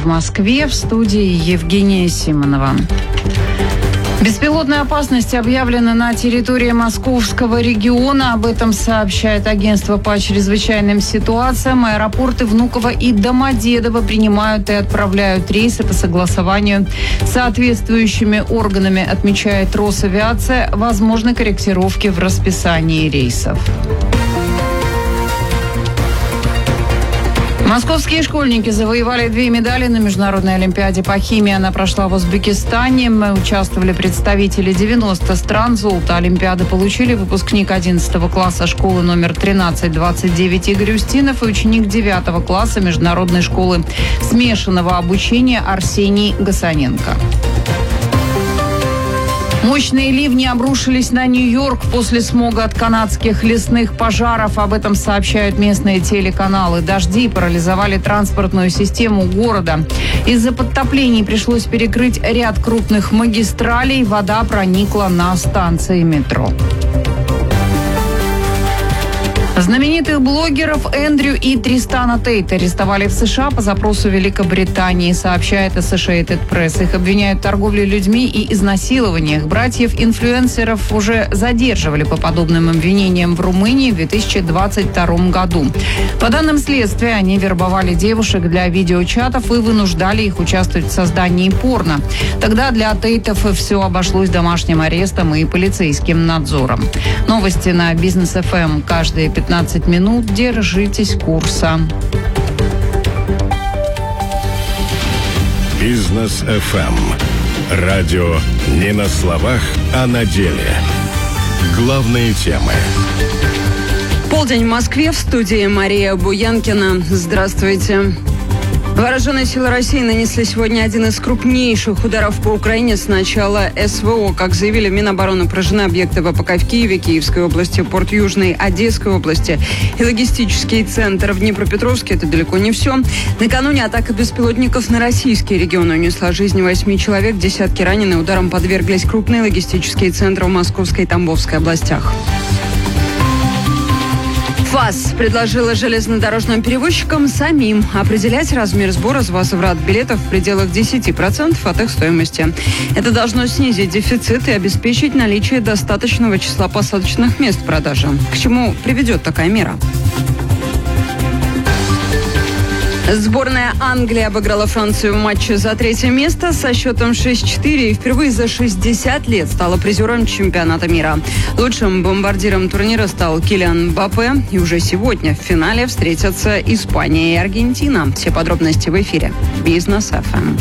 в Москве. В студии Евгения Симонова. Беспилотная опасность объявлена на территории Московского региона. Об этом сообщает агентство по чрезвычайным ситуациям. Аэропорты Внуково и Домодедово принимают и отправляют рейсы по согласованию с соответствующими органами, отмечает Росавиация. Возможны корректировки в расписании рейсов. Московские школьники завоевали 2 медали на Международной олимпиаде по химии. Она прошла в Узбекистане. Участвовали представители 90 стран. Золото олимпиады получили выпускник 11 класса школы номер 1329 Игорь Устинов и ученик 9 класса Международной школы смешанного обучения Арсений Гасаненко. Мощные ливни обрушились на Нью-Йорк после смога от канадских лесных пожаров. Об этом сообщают местные телеканалы. Дожди парализовали транспортную систему города. Из-за подтоплений пришлось перекрыть ряд крупных магистралей. Вода проникла на станции метро. Знаменитых блогеров Эндрю и Тристана Тейта арестовали в США по запросу Великобритании, сообщает Associated Press. Их обвиняют в торговле людьми и изнасилованиях. Братьев-инфлюенсеров уже задерживали по подобным обвинениям в Румынии в 2022 году. По данным следствия, они вербовали девушек для видеочатов и вынуждали их участвовать в создании порно. Тогда для Тейтов все обошлось домашним арестом и полицейским надзором. Новости на Бизнес ФМ каждые 15 минут. Держитесь курса. Бизнес ФМ. Радио не на словах, а на деле. Главные темы. Полдень в Москве. В студии Мария Буянкина. Здравствуйте. Вооруженные силы России нанесли сегодня один из крупнейших ударов по Украине с начала СВО. Как заявили в Минобороны, поражены объекты ВПК в Киеве, Киевской области, порт Южной, Одесской области и логистический центр в Днепропетровске. Это далеко не все. Накануне атака беспилотников на российские регионы унесла жизни 8 человек, десятки ранены. Ударом подверглись крупные логистические центры в Московской и Тамбовской областях. ФАС предложила железнодорожным перевозчикам самим определять размер сбора за возврат билетов в пределах 10% от их стоимости. Это должно снизить дефицит и обеспечить наличие достаточного числа посадочных мест продажи. К чему приведет такая мера? Сборная Англии обыграла Францию в матче за 3 место со счетом 6-4 и впервые за 60 лет стала призером чемпионата мира. Лучшим бомбардиром турнира стал Килиан Мбаппе. И уже сегодня в финале встретятся Испания и Аргентина. Все подробности в эфире. Бизнес ФМ.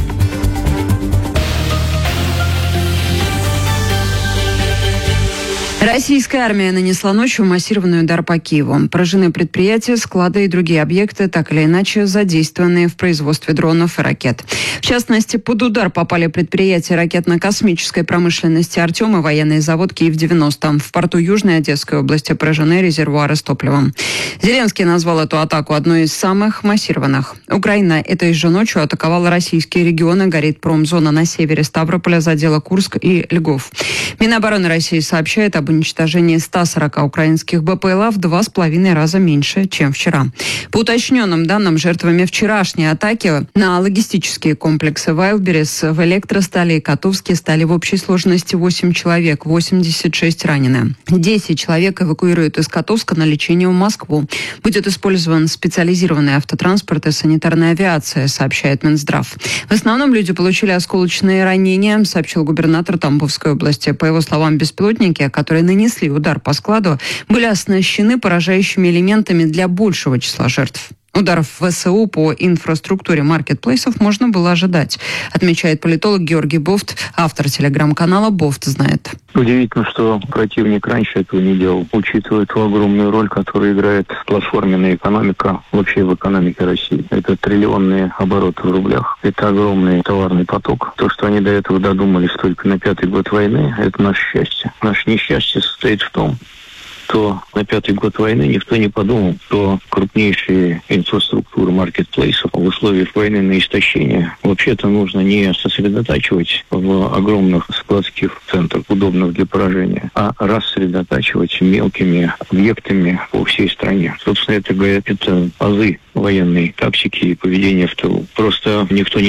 Российская армия нанесла ночью массированный удар по Киеву. Поражены предприятия, склады и другие объекты, так или иначе задействованные в производстве дронов и ракет. В частности, под удар попали предприятия ракетно-космической промышленности «Артем» и военный завод «Киев-90». В порту Южной Одесской области поражены резервуары с топливом. Зеленский назвал эту атаку одной из самых массированных. Украина этой же ночью атаковала российские регионы. Горит промзона на севере Ставрополя, задела Курск и Львов. Минобороны России сообщает об уничтожении 140 украинских БПЛА в 2,5 раза меньше, чем вчера. По уточненным данным, жертвами вчерашней атаки на логистические комплексы Вайлдберрис в Электростали и Котовске стали в общей сложности 8 человек, 86 ранены. 10 человек эвакуируют из Котовска на лечение в Москву. Будет использован специализированный автотранспорт и санитарная авиация, сообщает Минздрав. В основном люди получили осколочные ранения, сообщил губернатор Тамбовской области. По его словам, беспилотники, которые нанесли удар по складу, были оснащены поражающими элементами для большего числа жертв. Ударов ВСУ по инфраструктуре маркетплейсов можно было ожидать, отмечает политолог Георгий Бофт, автор телеграм-канала «Бофт знает». Удивительно, что противник раньше этого не делал, учитывая ту огромную роль, которую играет платформенная экономика вообще в экономике России. Это триллионные обороты в рублях, это огромный товарный поток. То, что они до этого додумались только на 5-й год войны, это наше счастье. Наше несчастье состоит в том, что на 5-й год войны никто не подумал, что крупнейшие инфраструктуры маркетплейсов в условиях войны на истощение вообще-то нужно не сосредотачивать в огромных складских центрах, удобных для поражения, а рассредотачивать мелкими объектами по всей стране. Собственно, это азы военной тактики и поведения в тылу. Просто никто не